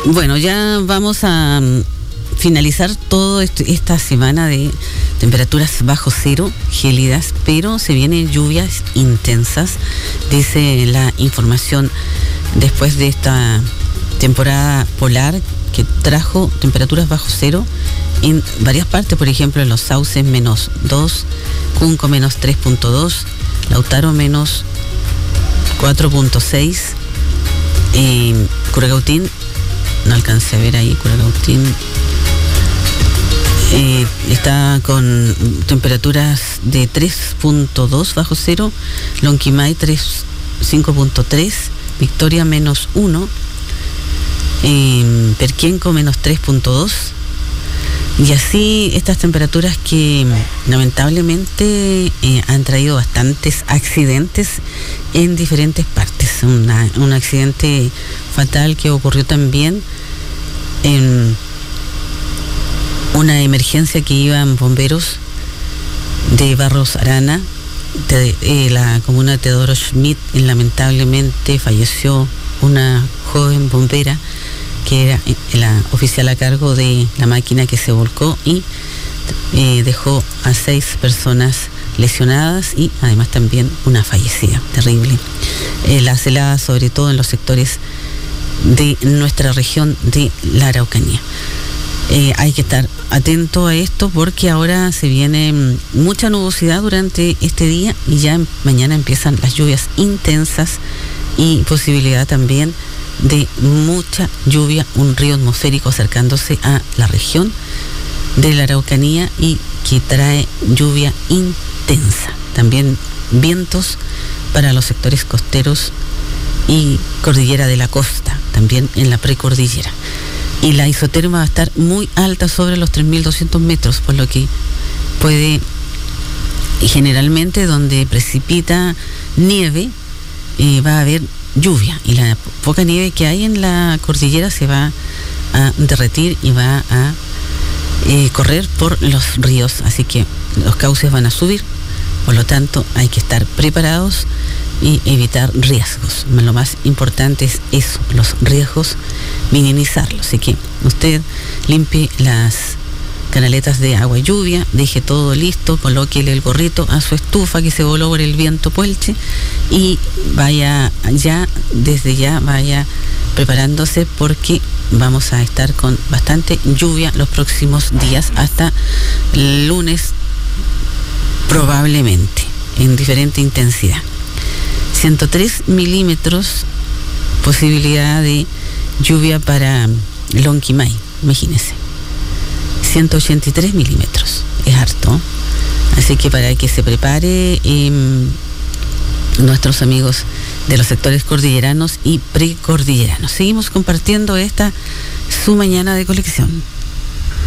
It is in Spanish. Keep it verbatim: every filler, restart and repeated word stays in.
Bueno, ya vamos a finalizar toda esta semana de temperaturas bajo cero, gélidas, pero se vienen lluvias intensas, dice la información, después de esta temporada polar que trajo temperaturas bajo cero en varias partes. Por ejemplo, en los Sauces menos dos, Cunco menos tres punto dos, Lautaro menos cuatro punto seis, eh, Curacautín, no alcancé a ver ahí, Curacautín eh, está con temperaturas de tres punto dos bajo cero, Lonquimay cinco punto tres, Victoria menos uno, eh, Perquenco menos tres punto dos, y así estas temperaturas que lamentablemente eh, han traído bastantes accidentes en diferentes partes. Una, un accidente fatal que ocurrió también en una emergencia que iban bomberos de Barros Arana, de, eh, la comuna de Teodoro Schmidt, y lamentablemente falleció una joven bombera que era la oficial a cargo de la máquina que se volcó y eh, dejó a seis personas lesionadas y además también una fallecida. Terrible. Eh, las heladas, sobre todo en los sectores de nuestra región de la Araucanía. Eh, hay que estar atento a esto porque ahora se viene mucha nubosidad durante este día y ya mañana empiezan las lluvias intensas y posibilidad también de mucha lluvia, un río atmosférico acercándose a la región de la Araucanía y que trae lluvia intensa. También vientos para los sectores costeros y cordillera de la costa, también en la precordillera. Y la isoterma va a estar muy alta, sobre los tres mil doscientos metros, por lo que puede, y generalmente donde precipita nieve, eh, va a haber lluvia, y la poca nieve que hay en la cordillera se va a derretir y va a eh, correr por los ríos, así que los cauces van a subir, por lo tanto hay que estar preparados y evitar riesgos. Lo más importante es eso, los riesgos, minimizarlos. Así que usted limpie las canaletas de agua y lluvia, deje todo listo, colóquele el gorrito a su estufa que se voló por el viento puelche y vaya ya, desde ya vaya preparándose porque vamos a estar con bastante lluvia los próximos días hasta el lunes probablemente, en diferente intensidad. ciento tres milímetros posibilidad de lluvia para Lonquimay, imagínense. ciento ochenta y tres milímetros, es harto. Así que para que se prepare eh, nuestros amigos de los sectores cordilleranos y precordilleranos. Seguimos compartiendo esta su mañana de colección.